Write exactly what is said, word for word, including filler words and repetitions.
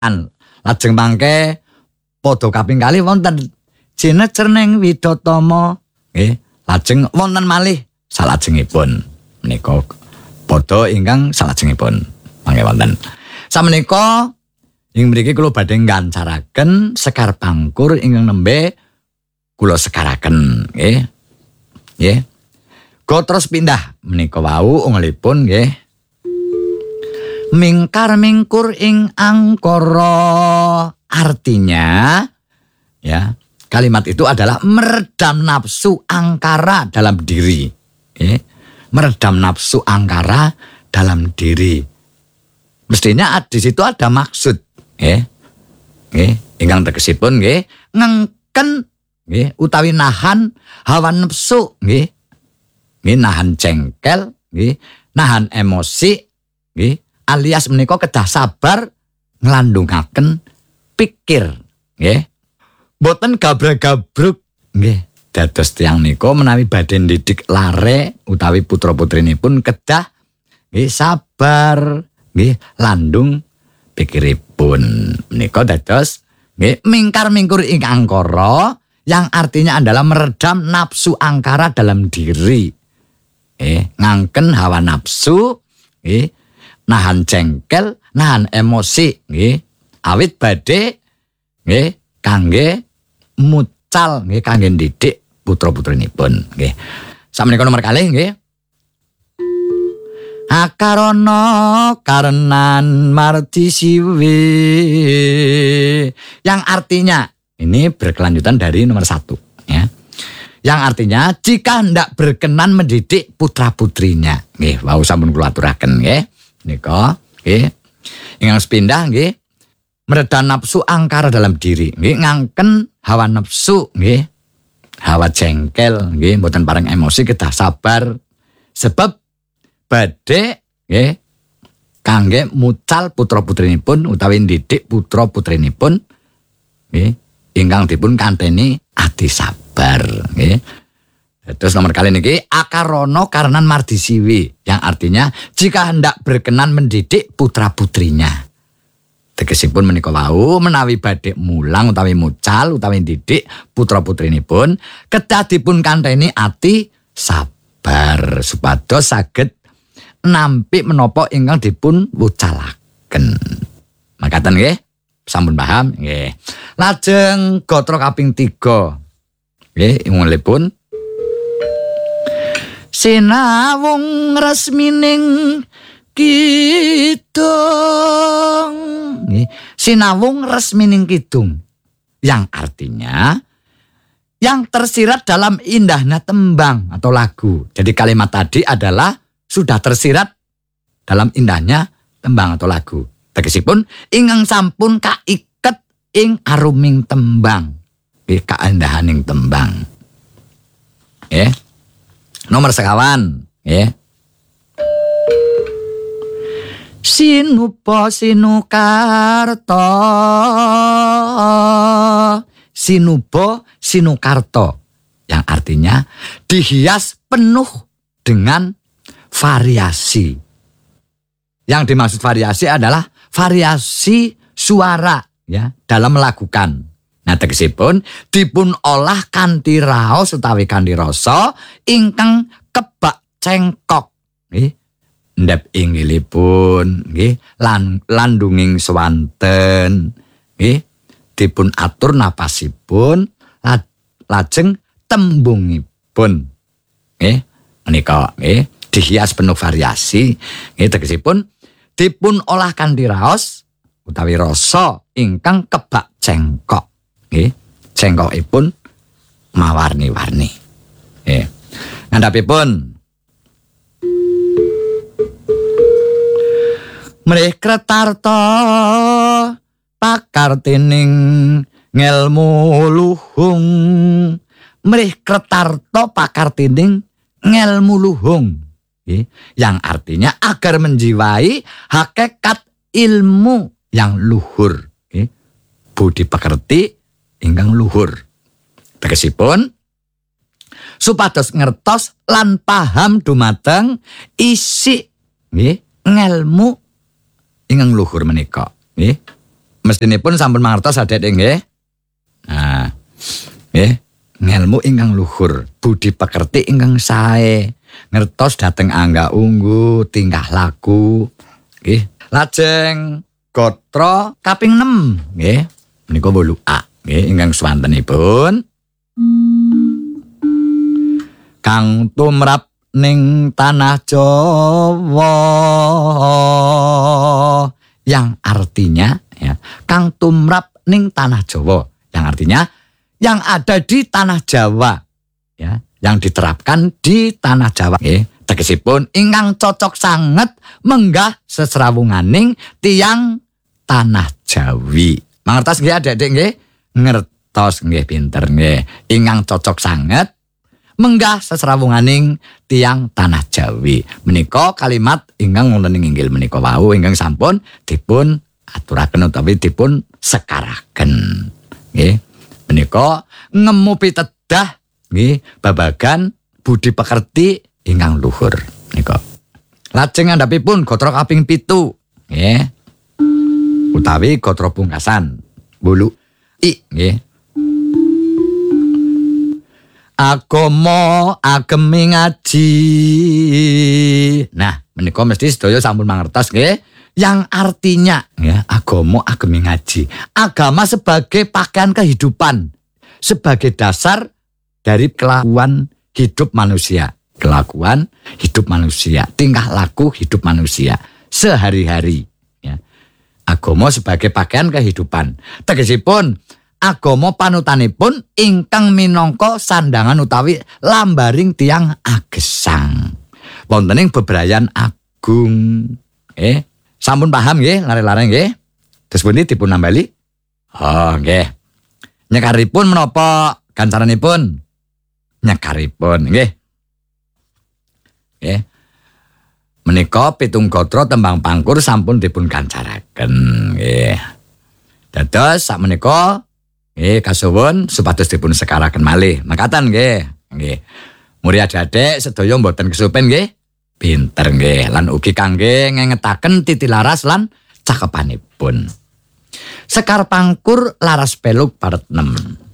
Lajeng mangke padha kaping kalih wonten Jinecerning Widatama nggih lajeng wonten malih salajengipun menika padha ingkang salajengipun mangke wonten samenika ing mriki kula badhe ngancaraken Sekar Bangkur ingkang nembe kula sekaraken nggih nggih go terus pindah menika wau ungelipun nggih mingkar mingkur ing angkara artinya ya kalimat itu adalah meredam nafsu angkara dalam diri eh, meredam nafsu angkara dalam diri mestinya di situ ada maksud eh, eh, ingkang tegesipun nggih ngengken nggih utawi nahan hawa nafsu nggih nggih nahan jengkel nggih nahan emosi nggih alias menika kedah sabar nglandungaken pikir nggih boten gabrag-gabruk nggih dados tiyang nika menawi badhe ndidik lare utawi putra-putrinipun kedah nggih sabar nggih landung pikiripun menika dados nggih mingkar mingkur ing angkara yang artinya adalah meredam nafsu angkara dalam diri eh ngangken hawa nafsu nggih nahan jengkel, nahan emosi, nggih. Awit badhe nggih kangge mucal nggih kangge ndidik putra-putrinipun, nggih. Sameneika nomor kalih nggih. Akarono karenan marti siwe yang artinya ini berkelanjutan dari nomor satu ya. Yang artinya jika hendak berkenan mendidik putra-putrinya nggih wau sampun kula aturaken nggih. Nika, nggih. Ingkang sepindah nggih, meredam nafsu angkara dalam diri, nggih ngangken hawa nafsu, nggih. Hawa jengkel, nggih, mboten pareng emosi kedah sabar. Sebab badhe nggih kangge mucal putra-putrinipun utawi ndidik putra-putrinipun nggih ingkang dipun kanteni ati sabar, nggih. Terus nomor kali niki akarono karenan mardi siwi yang artinya jika hendak berkenan mendidik putra-putrinya. Tegesipun menika wau menawi badhe mulang utawi mucal utawi ndidik putra-putrinipun kedah dipun kanteni ati sabar supados saged nampi menapa ingkang dipun wucalaken. Makaten nggih, sampun paham nggih. Lajeng gatra kaping tiga. Nggih, ingulipun sinawung resmining kidung. Nggih, sinawung resmining kidung. Yang artinya yang tersirat dalam indahnya tembang atau lagu. Jadi kalimat tadi adalah sudah tersirat dalam indahnya tembang atau lagu. Tegesipun ingkang sampun kaiket ing aruming tembang. Nggih, kaendahaning tembang. Nggih. Nomor sekawan, ya. Sinupa sinukarta. Sinupa sinukarta. Yang artinya dihias penuh dengan variasi. Yang dimaksud variasi adalah variasi suara ya dalam melakukan. Nah tegesipun dipun olah kanthi raos utawi kanthi rasa ingkang kebak cengkok nggih ndhep inggilipun nggih lan landunging swanten nggih dipun atur napasipun lajeng tembungipun nggih menika nggih dihias penuh variasi nggih tegesipun dipun olah kanthi raos utawi rasa ingkang kebak cengkok. Nggih, cengkokipun mawarni-warni. Nggih. Ngandhapipun mrih kretarta pakartining ngelmu luhung. Mrih kretarta pakartining ngelmu luhung. Nggih, yang artinya agar menjiwai hakikat ilmu yang luhur. Nggih. Budi pekerti ingkang luhur. Tegesipun supados ngertos lan paham dumateng isi nggih ngelmu ingkang luhur menika nggih Mestinipun sampun mangertos adik-adik nggih. Nah, nggih, ngelmu ingkang luhur, budi pekerti ingkang sae, ngertos dhateng angga unggu, tingkah laku, nggih. Lajeng gatra kaping enam, nggih. Menika wolu A, nggih, ingkang swantenipun kang tumrap ning tanah Jawa, yang artinya ya, kang tumrap ning tanah Jawa, yang artinya yang ada di tanah Jawa, ya, yang diterapkan di tanah Jawa, nggih. Tegesipun ingkang cocok sanget menggah sesrawunganing tiyang tanah Jawi. Mangertos nggih adik-adik nggih? Ngertos nggih, pinter nggih. Ingkang cocok sanget menggah sesrawunganing tiang tanah Jawi. Menika kalimat ingkang wonten ing inggil menika wau ingkang sampun dipun aturaken utawi dipun sekaraken. Nggih. Menika ngemu pitedah nggih babagan budi pekerti ingkang luhur menika. Lajeng ngandhapipun gatra kaping pitu, nggih. Utawi gatra pungkasan wolu I, nggih. Agama agemi ngaji. Nah, menika mesti sedaya sampun mangertos nggih, yang artinya ya, agama agemi ngaji. Agama sebagai pakaian kehidupan, sebagai dasar dari kelakuan hidup manusia, kelakuan hidup manusia, tingkah laku hidup manusia sehari-hari ya. Agama sebagai pakaian kehidupan. Tegesipun agama panutanipun ingkang minangka sandangan utawi lambaring tiang agesang wonten ing bebrayan agung. Eh, sampun paham nggih lare-lare nggih? Terus pundi dipun nambali? Oh, nggih. Nyekaripun menapa gancaranipun? Nyekaripun nggih. Nggih. Menika pitung gatra tembang pangkur sampun dipun gancaraken nggih. Dados sakmenika nggih kasuwun supados dipun sekaraken malih. Makaten nggih. Nggih. Muri adik-adik sedaya mboten kesupen nggih. Pinter nggih lan ugi kangge ngengetaken titilaras lan cakepanipun. Sekar pangkur laras peluk paret nem.